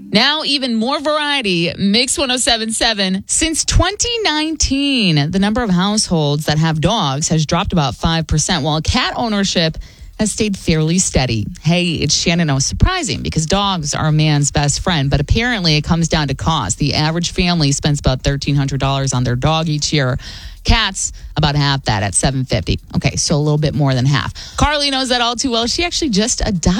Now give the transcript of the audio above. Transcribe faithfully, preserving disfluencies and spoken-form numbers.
Now, even more variety. Mix one oh seven point seven. Since twenty nineteen, the number of households that have dogs has dropped about five percent, while cat ownership has stayed fairly steady. Hey, it's Shannon. No, surprising because dogs are a man's best friend, but apparently it comes down to cost. The average family spends about thirteen hundred dollars on their dog each year. Cats, about half that at seven hundred fifty dollars. Okay, so a little bit more than half. Carly knows that all too well. She actually just adopted